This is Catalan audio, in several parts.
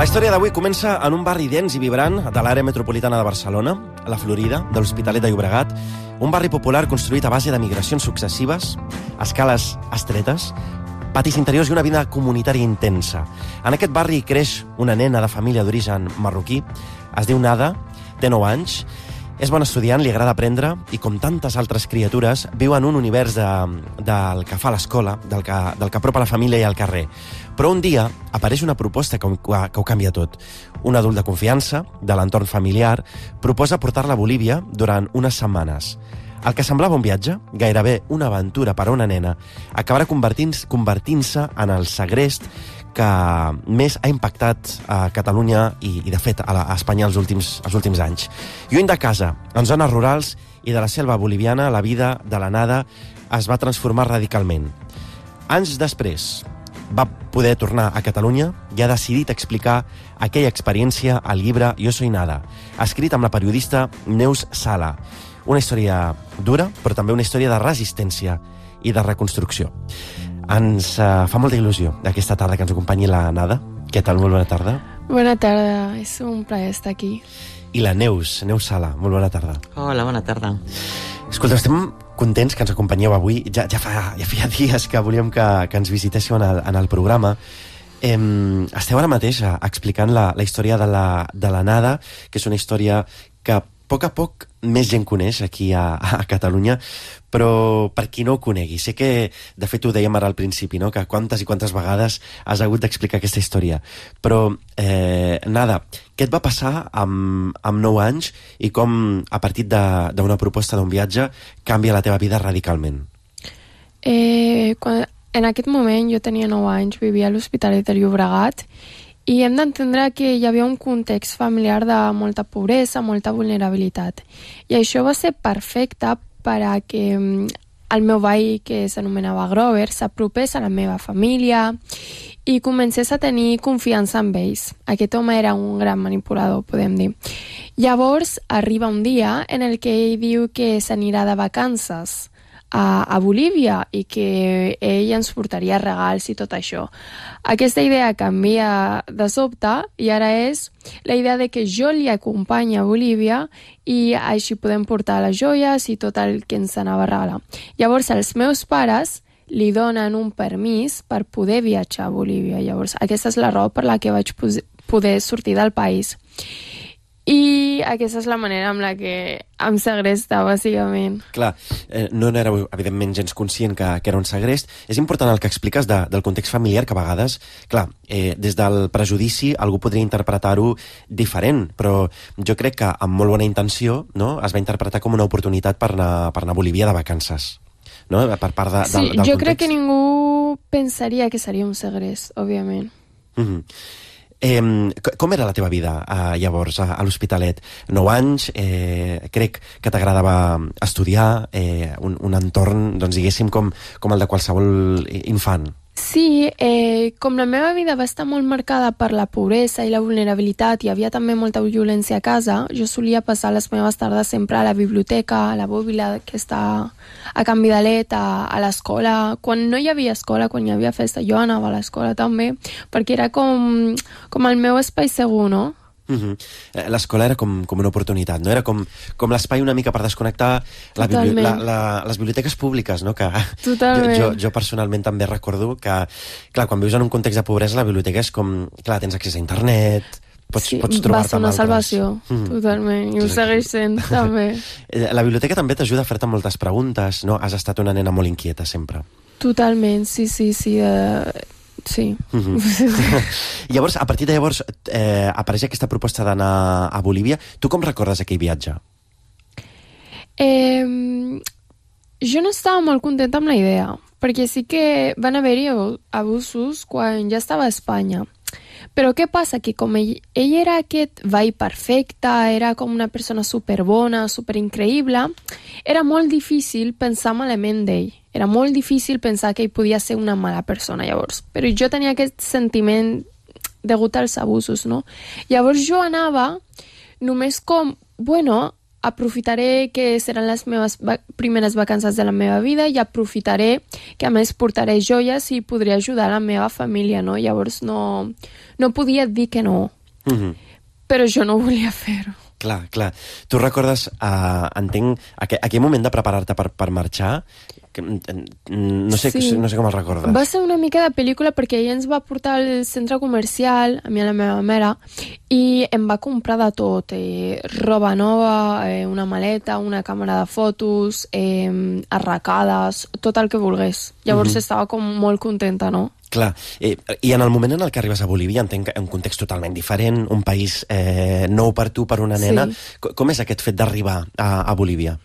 La història d'avui comença en un barri dens i vibrant de l'àrea metropolitana de Barcelona, la Florida, de l'Hospitalet de Llobregat, un barri popular construït a base de migracions successives, escales estretes, patis interiors i una vida comunitària intensa. En aquest barri creix una nena de família d'origen marroquí, es diu Nada, té 9 anys, és bon estudiant, li agrada aprendre i, com tantes altres criatures, viu en un univers del que fa l'escola, del que apropa la família i al carrer. Però un dia apareix una proposta que ho canvia tot. Un adult de confiança, de l'entorn familiar, proposa portar-la a Bolívia durant unes setmanes. El que semblava un viatge, gairebé una aventura per a una nena, acabarà convertint-se en el segrest que més ha impactat a Catalunya i de fet, a Espanya els últims anys. Lluny de casa, en zones rurals i de la selva boliviana, la vida de la Nada es va transformar radicalment. Anys després, va poder tornar a Catalunya i ha decidit explicar aquella experiència al llibre Jo soy Nada, escrit amb la periodista Neus Sala. Una història dura, però també una història de resistència i de reconstrucció. Ens fa molta il·lusió aquesta tarda que ens acompanyi la Nada. Què tal? Molt bona tarda. Bona tarda, és un plaer estar aquí. I la Neus Sala, molt bona tarda. Hola, bona tarda. Escolta, estem contents que ens acompanyeu avui. Ja feia dies que volíem que ens visitéssiu en el programa. Esteu ara mateix explicant la història de la Nada, que és una història que a poc més gent coneix aquí a Catalunya, però per qui no ho conegui, sé que, de fet ho dèiem ara al principi, no? Que quantes i quantes vegades has hagut d'explicar aquesta història. Però, Nada, què et va passar amb 9 anys i com, a partir d'una proposta d'un viatge, canvia la teva vida radicalment? En aquest moment jo tenia 9 anys, vivia a l'Hospitalet de Llobregat, i hem d'entendre que hi havia un context familiar de molta pobresa, molta vulnerabilitat. I això va ser perfecte per a que el meu veí, que s'anomenava Grover, s'apropés a la meva família i comencés a tenir confiança en ells. Aquest home era un gran manipulador, podem dir. Llavors arriba un dia en el que ell diu que s'anirà de vacances a Bolívia i que ell ens portaria regals i tot això. Aquesta idea canvia de sobte i ara és la idea de que jo li acompanyi a Bolívia i així podem portar les joies i tot el que ens anava a regalar. Llavors els meus pares li donen un permís per poder viatjar a Bolívia. Llavors aquesta és la raó per la que vaig poder sortir del país. I aquesta és la manera amb la que em segresta, bàsicament. Clar, no éreu, evidentment, gens conscient que era un segrest. És important el que expliques del context familiar, que a vegades, clar, des del prejudici algú podria interpretar-ho diferent, però jo crec que amb molt bona intenció, no, es va interpretar com una oportunitat per anar a Bolívia de vacances, no? Per part del context. Jo crec que ningú pensaria que seria un segrest, òbviament. Com era la teva vida llavors a l'Hospitalet? 9 anys, crec que t'agradava estudiar, un entorn, doncs diguéssim, com el de qualsevol infant. Sí, com la meva vida va estar molt marcada per la pobresa i la vulnerabilitat, hi havia també molta violència a casa, jo solia passar les meves tardes sempre a la biblioteca, a la bòbila que està a Can Vidalet, a l'escola. Quan no hi havia escola, quan hi havia festa, jo anava a l'escola també, perquè era com el meu espai segur, no? L'escola era com una oportunitat, no? Era com l'espai una mica per desconnectar les biblioteques públiques, no? Que jo personalment també recordo que, clar, quan vius en un context de pobresa, la biblioteca és com, clar, tens accés a internet, pots trobar-te va ser una salvació, totalment, i ho segueix sent també. La biblioteca també t'ajuda a fer-te moltes preguntes, no? Has estat una nena molt inquieta sempre. Totalment, sí. Sí. Llavors, a partir de llavors apareix aquesta proposta d'anar a Bolívia. Tu com recordes aquell viatge? Jo no estava molt contenta amb la idea, perquè sí que van haver-hi abusos quan ja estava a Espanya. Però què passa? Que com ell era aquest veí perfecte, era com una persona superbona, superincreïble, era molt difícil pensar malament d'ell. Era molt difícil pensar que ell podia ser una mala persona, llavors. Però jo tenia aquest sentiment degut als abusos, no? Llavors jo anava només com, bueno, aprofitaré que seran les meves primeres vacances de la meva vida i aprofitaré que a més portaré joies i podré ajudar la meva família, no? Llavors no podia dir que no, però jo no volia fer-ho. Clar, clar. Tu recordes, entenc, aquell moment de preparar-te per marxar? No sé com el recordes. Va ser una mica de pel·lícula perquè ella ens va portar al centre comercial, a mi i a la meva mare, i em va comprar de tot. Roba nova, una maleta, una càmera de fotos, arracades, tot el que volgués. Llavors estava com molt contenta, no? Clar, i en el moment en el que arribes a Bolívia, entenc un context totalment diferent, un país nou per tu, per una nena. Sí. Com és aquest fet d'arribar a Bolívia?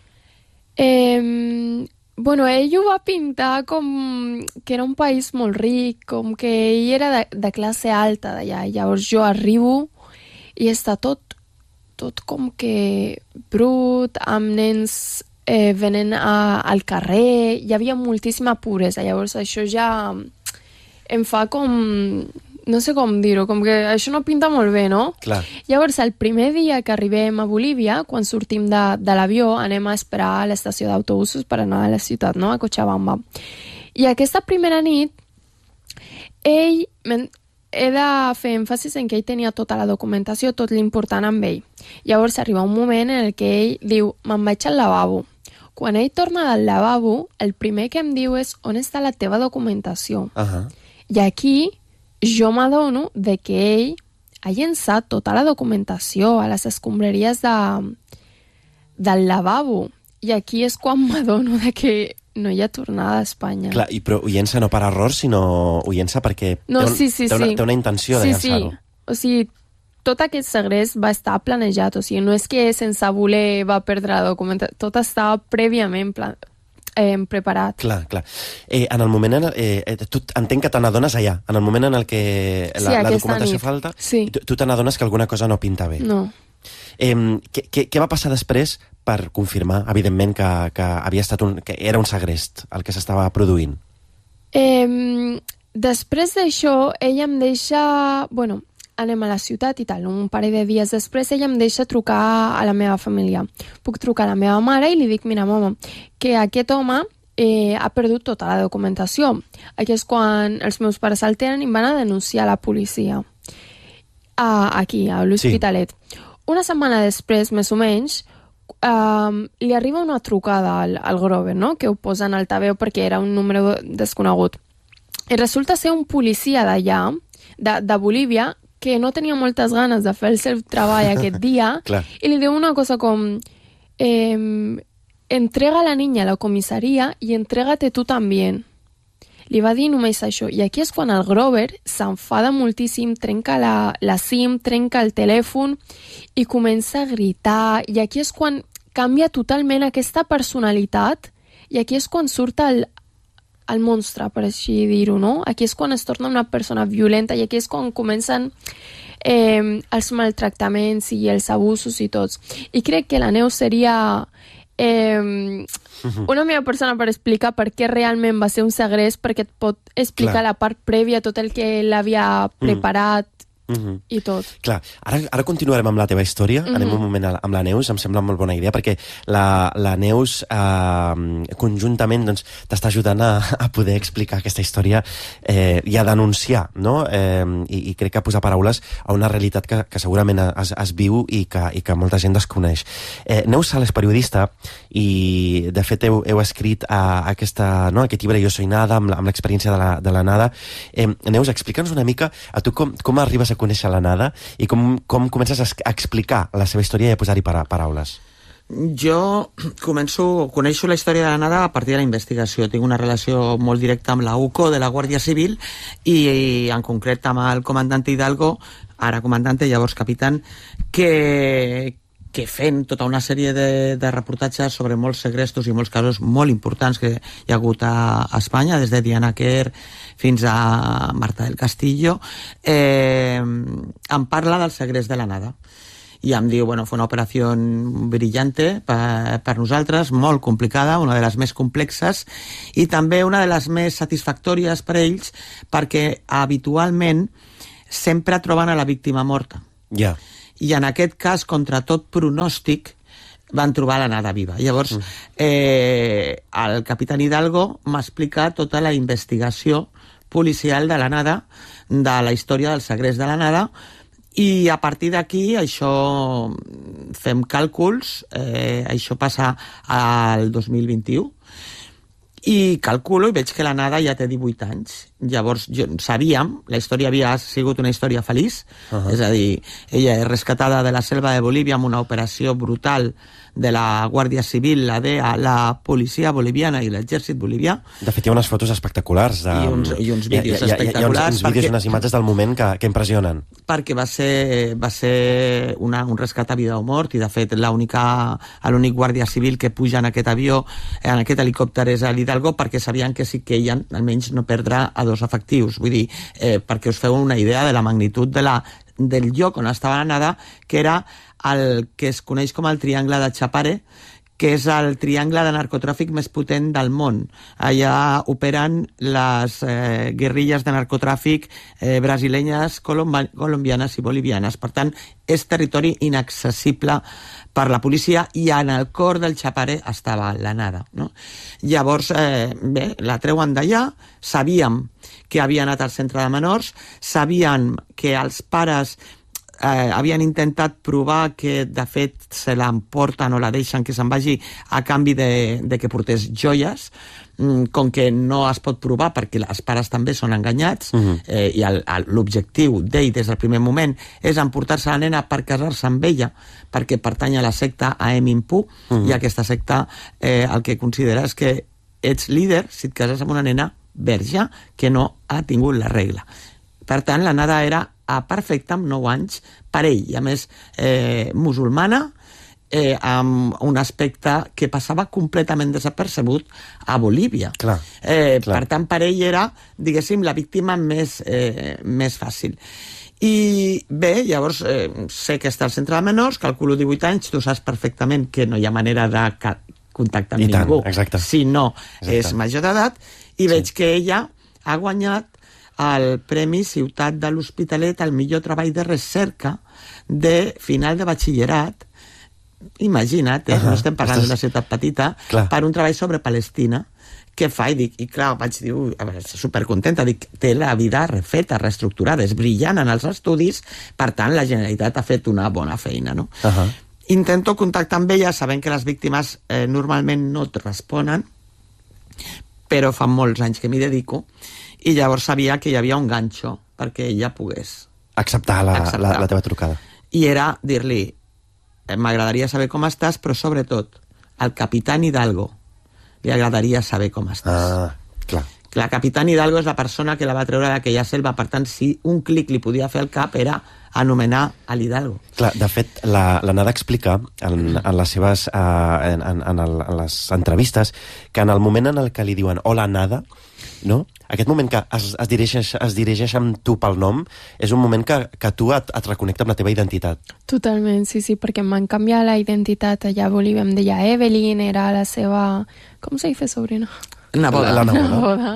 Bueno, ell ho va pintar com que era un país molt ric, com que ell era de classe alta d'allà. Llavors jo arribo i està tot com que brut, amb nens venent al carrer. Hi havia moltíssima pobresa. Llavors això ja em fa com... No sé com dir-ho, com que això no pinta molt bé, no? Clar. Llavors, el primer dia que arribem a Bolívia, quan sortim de l'avió, anem a esperar a l'estació d'autobusos per anar a la ciutat, no? A Cochabamba. I aquesta primera nit, he de fer èmfasis en que ell tenia tota la documentació, tot l'important amb ell. Llavors, arriba un moment en el que ell diu, me'n vaig al lavabo. Quan ell torna del lavabo, el primer que em diu és, on està la teva documentació? I aquí jo m'adono de que ell ha llençat tota la documentació a les escombraries del lavabo. I aquí és quan m'adono de que no hi ha tornada a Espanya. Clar, però ho llença no per error, sinó ho llença perquè té una intenció de llençar-ho. O sigui, tot aquest segrest va estar planejat. O sigui, no és que sense voler va perdre la documentació. Tot estava prèviament preparat. Clar, clar. En el moment tu entenc que te n'adones allà, en el moment en el que la documentació falta, tu te n'adones que alguna cosa no pinta bé. No. Què va passar després per confirmar, evidentment, que havia estat que era un segrest el que s'estava produint? Després d'això, ella em deixa... Bueno, anem a la ciutat i tal. Un parell de dies després ella em deixa trucar a la meva família. Puc trucar a la meva mare i li dic, mira, mama, que aquest home ha perdut tota la documentació. Aquí és quan els meus pares el tenen i em van a denunciar a la policia. Aquí, a l'Hospitalet. Sí. Una setmana després, més o menys, li arriba una trucada al Grover, no? Que ho posa en altaveu perquè era un número desconegut. I resulta ser un policia d'allà, de Bolívia, que no tenia moltes ganes de fer el seu treball aquest dia, i li diu una cosa com entrega la niña a la comissaria i entrégate tu també. Li va dir només això. I aquí és quan el Grover s'enfada moltíssim, trenca la SIM, trenca el telèfon i comença a gritar. I aquí és quan canvia totalment aquesta personalitat i aquí és quan surt el monstre, per així dir-ho, no? Aquí és quan es torna una persona violenta i aquí és quan comencen els maltractaments i els abusos i tots. I crec que la Neus seria una millor persona per explicar per què realment va ser un segrest, perquè et pot explicar la part prèvia, tot el que l'havia preparat i tot. Clar, ara continuarem amb la teva història, anem un moment amb la Neus, em sembla molt bona idea, perquè la Neus conjuntament t'està ajudant a poder explicar aquesta història i a denunciar, no? I crec que a posar paraules a una realitat que segurament es viu i que molta gent desconeix. Neus Sala és periodista i de fet heu escrit aquest llibre Jo soy nada, amb l'experiència de la nada. Neus, explica'ns una mica a tu com arribes a conèixer la nada i com comences a explicar la seva història i a posar-hi paraules. Jo coneixo la història de la nada a partir de la investigació. Tinc una relació molt directa amb la UCO de la Guàrdia Civil i en concret amb el comandante Hidalgo, ara comandante, llavors capitán, que fent tota una sèrie de reportatges sobre molts segrestos i molts casos molt importants que hi ha hagut a Espanya, des de Diana Quer fins a Marta del Castillo, em parla del segrest de la nada. I em diu, bueno, fue una operació brillante per nosaltres, molt complicada, una de les més complexes i també una de les més satisfactòries per ells, perquè habitualment sempre troben a la víctima morta. Ja. I en aquest cas, contra tot pronòstic, van trobar l'anada viva. Llavors, el capitán Hidalgo m'explica tota la investigació policial de l'anada, de la història del segrest de l'anada, i a partir d'aquí això fem càlculs, això passa al 2021, i calculo i veig que l'anada ja té 18 anys. Llavors sabíem, la història havia sigut una història feliç, és a dir, ella és rescatada de la selva de Bolívia amb una operació brutal de la Guàrdia Civil, la DEA, la policia boliviana i l'exèrcit bolivià. De fet, hi ha unes fotos espectaculars. I uns vídeos espectaculars. Hi ha uns vídeos i unes imatges del moment que impressionen. Perquè va ser un rescat a vida o mort, i de fet l'únic guàrdia civil que puja en aquest avió, en aquest helicòpter, és l'Hidalgo, perquè sabien que sí que ella almenys no perdrà a 2 efectius. Vull dir, perquè us feu una idea de la magnitud del lloc on estava l'anada, que era el que es coneix com el Triangle de Chapare, que és el triangle de narcotràfic més potent del món. Allà operen les guerrilles de narcotràfic brasilenyes, colombianes i bolivianes. Per tant, és territori inaccessible per la policia, i en el cor del Chapare estava l'anada, no? Llavors, bé, la treuen d'allà, sabíem que havia anat al centre de menors, sabíem que els pares havien intentat provar que de fet se l'emporten o la deixen que se'n vagi a canvi de que portés joies, com que no es pot provar perquè els pares també són enganyats, i l'objectiu d'ell des del primer moment és emportar-se la nena per casar-se amb ella, perquè pertany a la secta Aem-Impu, i aquesta secta el que considera és que ets líder si et cases amb una nena verge que no ha tingut la regla. Per tant, l'anada era perfecta, amb 9 anys, per ell, i a més musulmana, amb un aspecte que passava completament desapercebut a Bolívia. Clar. Per tant, per ell era, diguéssim, la víctima més fàcil. I bé, llavors sé que està al centre de menors, calculo 18 anys, tu saps perfectament que no hi ha manera de contactar amb ningú si no és major d'edat, i veig que ella ha guanyat el Premi Ciutat de l'Hospitalet al millor treball de recerca de final de batxillerat. Imagina't, no estem parlant d'una ciutat petita, per un treball sobre Palestina. Què fa? I clar, vaig dir, supercontenta, dic, té la vida refeta, reestructurada, és brillant en els estudis, per tant, la Generalitat ha fet una bona feina, no? Intento contactar amb ella, sabent que les víctimes normalment no et responen, però fa molts anys que m'hi dedico, i llavors sabia que hi havia un ganxo perquè ella pogués acceptar la teva trucada. I era dir-li, m'agradaria saber com estàs, però sobretot al capitán Hidalgo li agradaria saber com estàs. Clar. El capitán Hidalgo és la persona que la va treure d'aquella selva, per tant, si un clic li podia fer al cap era anomenar a l'Hidalgo. Clar, de fet, l'Anada explica en les seves en les entrevistes que en el moment en el que li diuen hola Nada, no? Aquest moment que es dirigeix amb tu pel nom és un moment que tu et reconnecta amb la teva identitat. Totalment, sí, perquè em van canviar la identitat allà a Bolívia, em deia Evelyn, era la seva... Com se dice sobrina? Neboda. La neboda.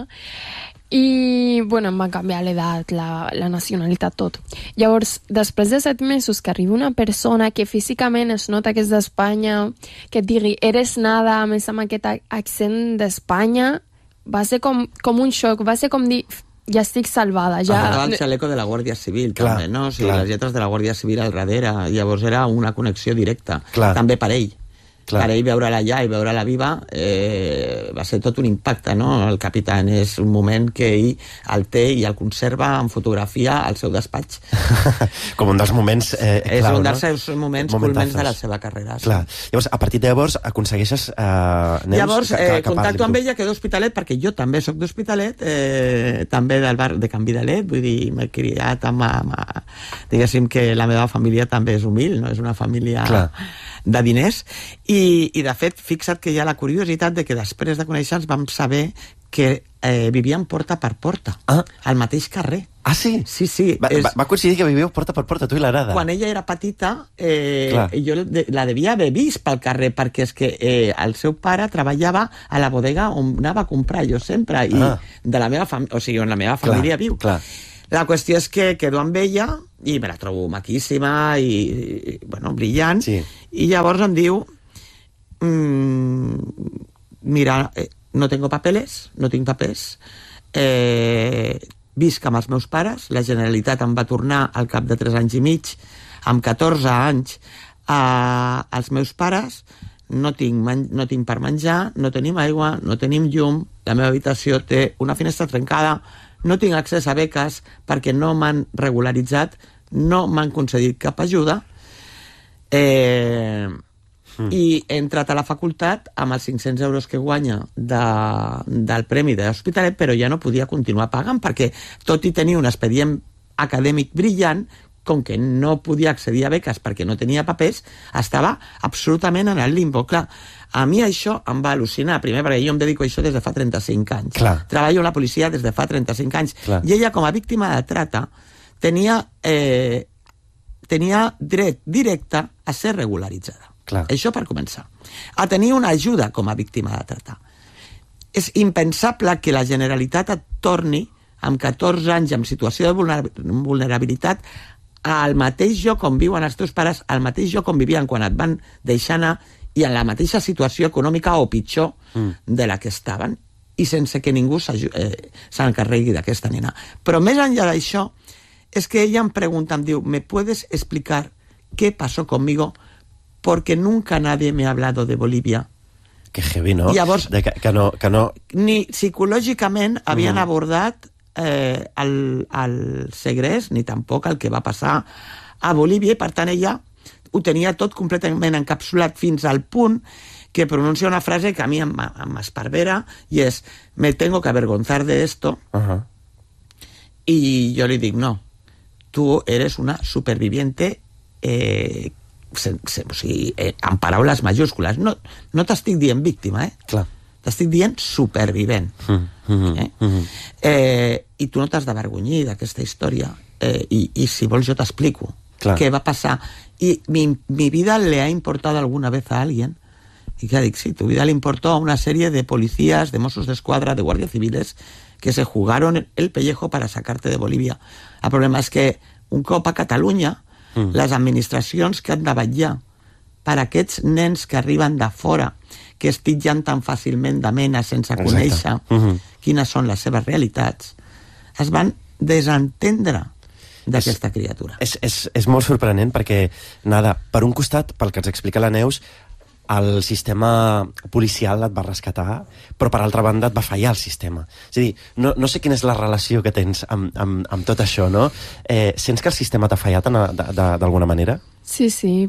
I, bueno, em van canviar l'edat, la nacionalitat, tot. Llavors, després de 7 mesos que arriba una persona que físicament es nota que és d'Espanya, que et digui, eres Nada, a més amb aquest accent d'Espanya, va ser com un xoc, va ser com dir, ja estic salvada. Agafava el xaleco de la Guàrdia Civil, també, no? O sigui, les lletres de la Guàrdia Civil al darrere, llavors era una connexió directa, també per ell. Per ell veure-la allà i veure-la viva va ser tot un impacte, no? El capitán és un moment que ell el té i el conserva en fotografia al seu despatx. Com un dels moments és un dels seus moments culments de la seva carrera. Clar. Llavors, a partir de llavors, aconsegueixes... Llavors, contacto amb ella, quedo a Hospitalet, perquè jo també soc d'Hospitalet, també del bar de Can Vidalet, vull dir, m'he criat amb... Diguéssim que la meva família també és humil, no és una família... de diners, i de fet fixa't que hi ha la curiositat de que després de conèixer-nos vam saber que vivien porta per porta, al mateix carrer. Ah, sí? Sí. Va coincidir que vivíeu porta per porta, tu i l'Arada. Quan ella era petita, jo la devia haver vist pel carrer, perquè és que el seu pare treballava a la bodega on anava a comprar jo sempre, i de la meva família, o sigui, on la meva família viu. La qüestió és que quedo amb ella i me la trobo maquíssima i bueno, brillant, i llavors em diu mira, no tengo papeles, no tinc papers, visc amb els meus pares, la Generalitat em va tornar al cap de 3 anys i mig, amb 14 anys, als meus pares, no tinc per menjar, no tenim aigua, no tenim llum, la meva habitació té una finestra trencada, no tinc accés a beques perquè no m'han regularitzat, no m'han concedit cap ajuda, i he entrat a la facultat amb els 500 euros que guanya del premi de l'Hospitalet, però ja no podia continuar pagant perquè, tot i tenir un expedient acadèmic brillant, com que no podia accedir a beques perquè no tenia papers, estava absolutament en el limbo. Clar, a mi això em va al·lucinar, primer perquè jo em dedico a això des de fa 35 anys. Clar. Treballo a la policia des de fa 35 anys. Clar. I ella, com a víctima de trata, tenia dret directe a ser regularitzada. Clar. Això per començar. A tenir una ajuda com a víctima de trata. És impensable que la Generalitat et torni amb 14 anys en situació de vulnerabilitat al mateix lloc on viuen els teus pares, al mateix lloc on vivien quan et van deixar anar i en la mateixa situació econòmica o pitjor de la que estaven, i sense que ningú s'encarregui d'aquesta nena. Però més enllà d'això, és que ella em pregunta, em diu, ¿me puedes explicar qué pasó conmigo? Porque nunca nadie me ha hablado de Bolivia. Que heavy, no? Llavors, que no... Ni psicològicament havien abordat el segrest, ni tampoc el que va passar a Bolívia, i per tant ella ho tenia tot completament encapsulat fins al punt que pronuncia una frase que a mi m'esparvera, i és, me tengo que avergonzar de esto, i jo li dic, no, tu eres una superviviente, amb paraules majúscules, no t'estic dient víctima, Clar. T'estic dient supervivent. I tu no t'has d'avergonyir d'aquesta història, i si vols jo t'explico què va passar. Y mi vida le ha importado alguna vez a alguien. Y que dic, sí, tu vida le importó a una serie de policías, de Mossos d'Esquadra, de guardias civiles, que se jugaron el pellejo para sacarte de Bolívia. El problema és que un cop a Catalunya, les administracions que han de vetllar per aquests nens que arriben de fora, que es titllen tan fàcilment de mena sense conèixer quines són les seves realitats, es van desentendre d'aquesta criatura. És molt sorprenent perquè, nada, per un costat, pel que ens explica la Neus, el sistema policial et va rescatar, però per altra banda et va fallar el sistema. És a dir, no sé quina és la relació que tens amb tot això, no? Sents que el sistema t'ha fallat d'alguna manera? Sí,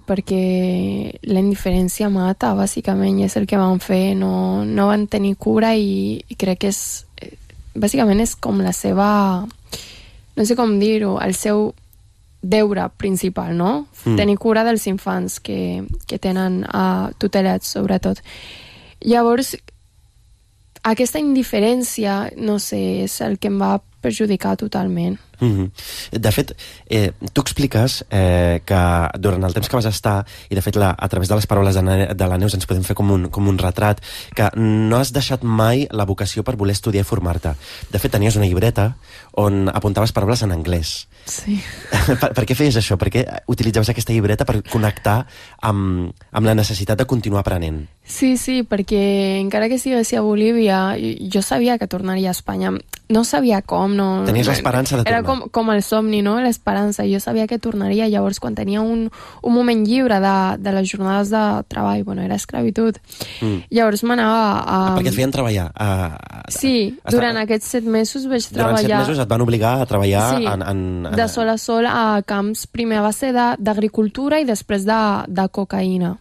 perquè la indiferència mata, bàsicament, i és el que van fer. No van tenir cura i crec que bàsicament és com la seva, no sé com dir-ho, el seu deure principal, no? Tenir cura dels infants que tenen tutelats, sobretot. Llavors, aquesta indiferència, no sé, és el que em va perjudicar totalment. De fet, tu expliques que durant el temps que vas estar, i de fet a través de les paraules de la Neus ens podem fer com un retrat, que no has deixat mai la vocació per voler estudiar i formar-te. De fet, tenies una llibreta on apuntaves paraules en anglès. Sí. Per què feies això? Per què utilitzaves aquesta llibreta per connectar amb la necessitat de continuar aprenent? Sí, perquè encara que estigués a Bolívia, jo sabia que tornaria a Espanya. No sabia com, no... Tenies l'esperança de tornar. Era com el somni, no? L'esperança. Jo sabia que tornaria. Llavors, quan tenia un moment lliure de les jornades de treball, era esclavitud, llavors m'anava a... Perquè et feien treballar? Sí, durant aquests 7 mesos vaig treballar... Durant 7 mesos et van obligar a treballar de sol a sol a camps, primer va ser d'agricultura i després de cocaïna.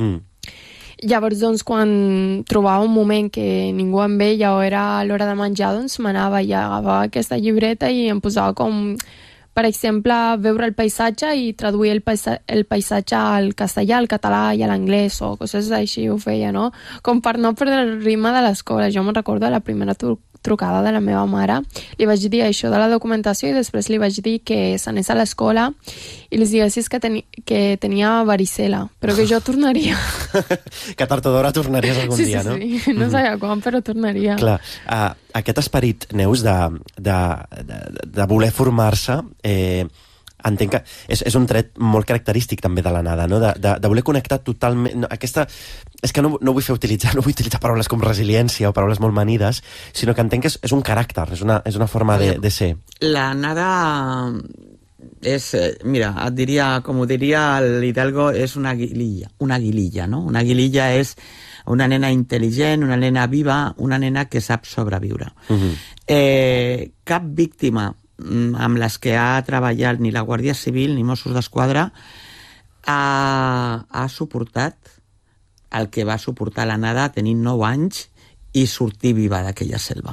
Llavors, doncs, quan trobava un moment que ningú em veia o era a l'hora de menjar, doncs m'anava i agafava aquesta llibreta i em posava com, per exemple, veure el paisatge i traduir el paisatge al castellà, al català i a l'anglès o coses així ho feia, no? Com per no perdre el ritme de l'escola. Jo me'n recordo la primera trucada de la meva mare, li vaig dir això de la documentació i després li vaig dir que s'anés a l'escola i li diguessis que tenia varicela, però que jo tornaria. Que tard o d'hora tornaries algun dia, no? Sí, no sabia quan, però tornaria. Clar, aquest esperit, Neus, de voler formar-se, entenc que és un tret molt característic també de l'anada, no? De voler connectar totalment... Aquesta... És que no vull utilitzar paraules com resiliència o paraules molt manides, sinó que entenc que és un caràcter, és una forma de ser. L'anada és, mira, et diria, com ho diria l'Hidalgo, és una guililla, no? Una guililla és una nena intel·ligent, una nena viva, una nena que sap sobreviure. Cap víctima amb les que ha treballat ni la Guàrdia Civil ni Mossos d'Esquadra ha suportat el que va suportar l'anada tenint 9 anys i sortir viva d'aquella selva.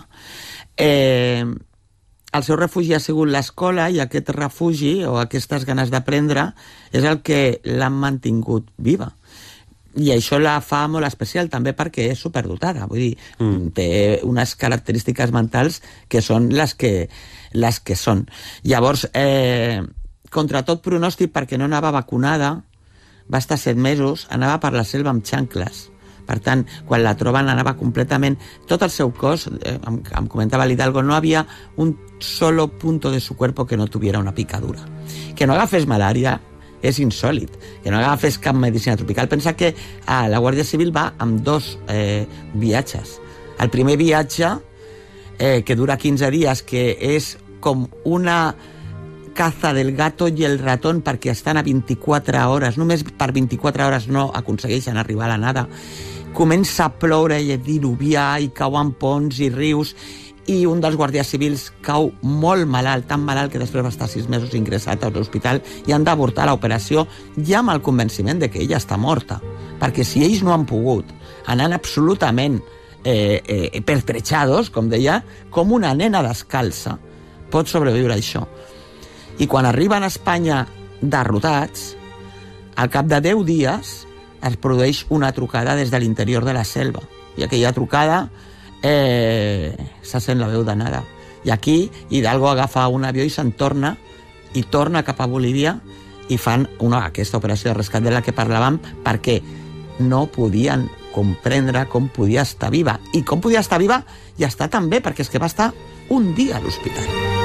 El seu refugi ha sigut l'escola i aquest refugi o aquestes ganes d'aprendre és el que l'han mantingut viva. I això la fa molt especial també perquè és superdotada, vull dir, té unes característiques mentals que són les que són. Llavors, contra tot pronòstic, perquè no anava vacunada, va estar 7 mesos, anava per la selva amb xancles. Per tant, quan la troben anava completament... Tot el seu cos, em comentava l'Hidalgo, no havia un solo punto de su cuerpo que no tuviera una picadura. Que no agafés malària és insòlit, que no agafés cap medicina tropical. Pensa que la Guàrdia Civil va amb 2 viatges. El primer viatge, que dura 15 dies, que és com una caza del gato i el ratón perquè estan a 24 hores, només per 24 hores no aconsegueixen arribar a la nada. Comença a ploure i a diluviar i cauen ponts i rius i un dels guàrdies civils cau molt malalt, tan malalt que després va estar 6 mesos ingressat a l'hospital i han d'avortar l'operació ja amb el convenciment de que ella està morta, perquè si ells no han pogut, anant absolutament pertrechados, com deia, com una nena descalça pot sobreviure a això. I quan arriben a Espanya derrotats, al cap de 10 dies es produeix una trucada des de l'interior de la selva. I aquella trucada se sent la veu d'anada. I aquí Hidalgo agafa un avió i se'n torna, i torna cap a Bolívia i fan aquesta operació de rescat de la que parlàvem perquè no podien comprendre com podia estar viva. I com podia estar viva i estar tan bé, perquè és que va estar un dia a l'hospital.